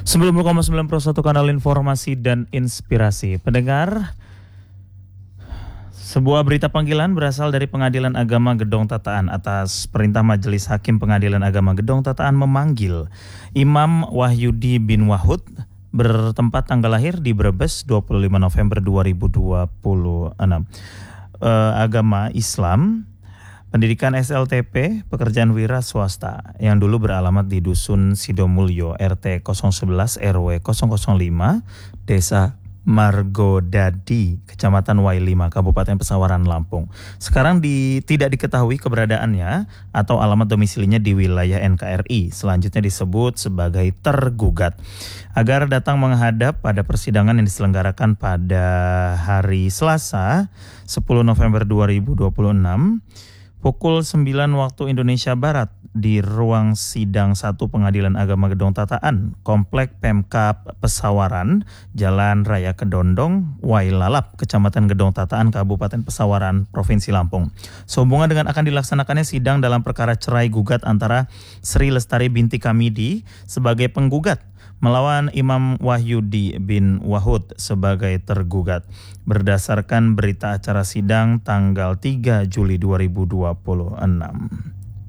90,91 kanal informasi dan inspirasi. Pendengar, sebuah berita panggilan berasal dari Pengadilan Agama Gedong Tataan atas perintah Majelis Hakim Pengadilan Agama Gedong Tataan memanggil Imam Wahyudi bin Wahud bertempat tanggal lahir di Brebes 25 November 2026. Agama Islam, pendidikan SLTP, pekerjaan wira swasta yang dulu beralamat di Dusun Sidomulyo, RT 011 RW 005, Desa Margodadi, Kecamatan Wailima, Kabupaten Pesawaran, Lampung. Sekarang tidak diketahui keberadaannya atau alamat domisilinya di wilayah NKRI. Selanjutnya disebut sebagai tergugat. Agar datang menghadap pada persidangan yang diselenggarakan pada hari Selasa 10 November 2026 pukul 9 waktu Indonesia Barat di ruang sidang 1 Pengadilan Agama Gedong Tataan, Komplek Pemkab Pesawaran, Jalan Raya Kedondong, Wailalap, Kecamatan Gedong Tataan, Kabupaten Pesawaran, Provinsi Lampung. Sehubungan dengan akan dilaksanakannya sidang dalam perkara cerai gugat antara Sri Lestari binti Kamidi sebagai penggugat melawan Imam Wahyudi bin Wahud sebagai tergugat berdasarkan berita acara sidang tanggal 3 Juli 2026.